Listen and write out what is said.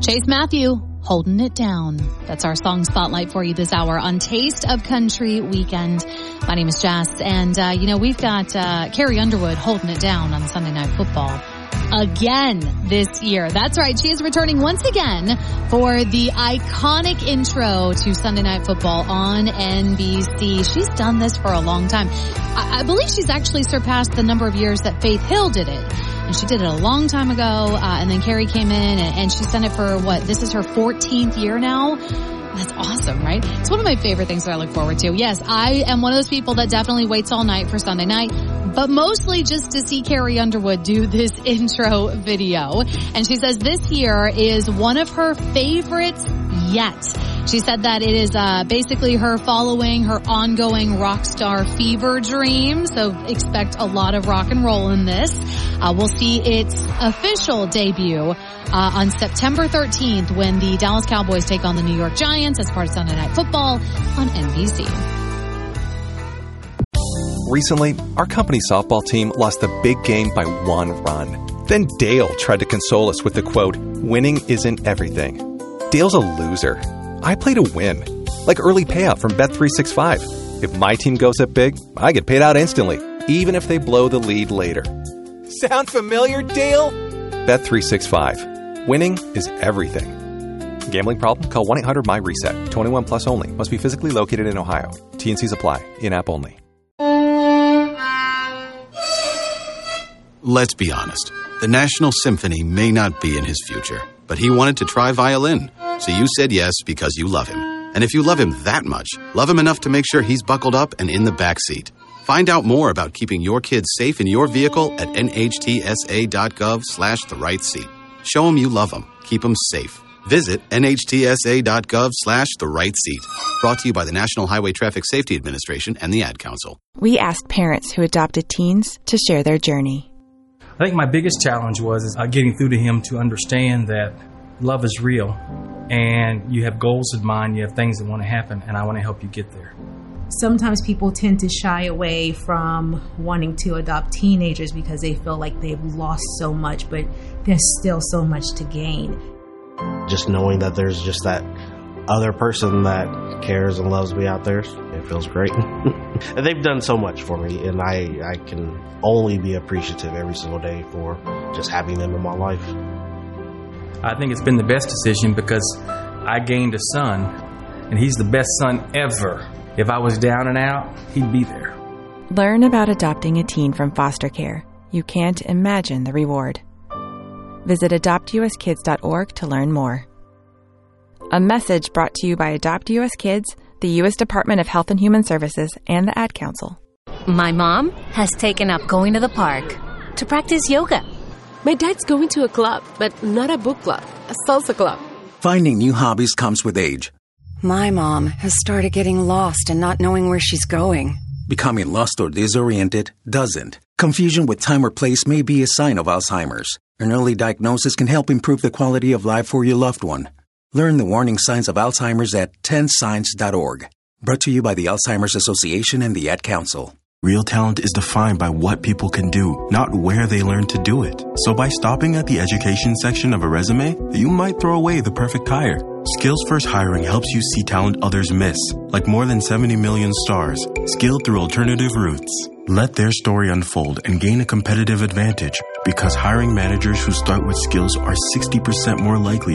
Chase Matthew, Holding It Down. That's our song spotlight for you this hour on Taste of Country Weekend. My name is Jess, and, we've got Carrie Underwood holding it down on Sunday Night Football again this year. That's right. She is returning once again for the iconic intro to Sunday Night Football on NBC. She's done this for a long time. I believe she's actually surpassed the number of years that Faith Hill did it. And she did it a long time ago, and then Carrie came in, and she's done it for, this is her 14th year now? That's awesome, right? It's one of my favorite things that I look forward to. Yes, I am one of those people that definitely waits all night for Sunday night, but mostly just to see Carrie Underwood do this intro video. And she says this year is one of her favorites yet. She said that it is basically her following her ongoing rock star fever dream. So expect a lot of rock and roll in this. We'll see its official debut on September 13th when the Dallas Cowboys take on the New York Giants as part of Sunday Night Football on NBC. Recently, our company softball team lost a big game by 1 run. Then Dale tried to console us with the quote, "Winning isn't everything." Dale's a loser. I play to win, like early payout from Bet365. If my team goes up big, I get paid out instantly, even if they blow the lead later. Sound familiar, Dale? Bet365. Winning is everything. Gambling problem? Call 1-800-MY-RESET. 21 plus only. Must be physically located in Ohio. T&Cs apply. In-app only. Let's be honest. The National Symphony may not be in his future, but he wanted to try violin. So you said yes because you love him. And if you love him that much, love him enough to make sure he's buckled up and in the back seat. Find out more about keeping your kids safe in your vehicle at nhtsa.gov/the-right-seat. Show him you love him. Keep him safe. Visit nhtsa.gov/the-right-seat. Brought to you by the National Highway Traffic Safety Administration and the Ad Council. We asked parents who adopted teens to share their journey. I think my biggest challenge was getting through to him to understand that love is real and you have goals in mind, you have things that want to happen, and I want to help you get there. Sometimes people tend to shy away from wanting to adopt teenagers because they feel like they've lost so much, but there's still so much to gain. Just knowing that there's just that other person that cares and loves me out there, it feels great. And they've done so much for me, and I can only be appreciative every single day for just having them in my life. I think it's been the best decision because I gained a son, and he's the best son ever. If I was down and out, he'd be there. Learn about adopting a teen from foster care. You can't imagine the reward. Visit adoptuskids.org to learn more. A message brought to you by Adopt US Kids, the U.S. Department of Health and Human Services, and the Ad Council. My mom has taken up going to the park to practice yoga. My dad's going to a club, but not a book club, a salsa club. Finding new hobbies comes with age. My mom has started getting lost and not knowing where she's going. Becoming lost or disoriented doesn't. Confusion with time or place may be a sign of Alzheimer's. An early diagnosis can help improve the quality of life for your loved one. Learn the warning signs of Alzheimer's at 10signs.org. Brought to you by the Alzheimer's Association and the Ad Council. Real talent is defined by what people can do, not where they learn to do it. So by stopping at the education section of a resume, you might throw away the perfect hire. Skills First Hiring helps you see talent others miss, like more than 70 million stars, skilled through alternative routes. Let their story unfold and gain a competitive advantage, because hiring managers who start with skills are 60% more likely